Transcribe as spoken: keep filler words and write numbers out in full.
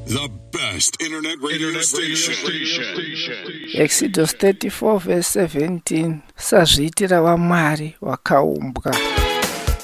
The best internet radio internet station. Radio station. Exodus thirty-four verse seventeen. Sazviitira vaMwari vakaumbwa.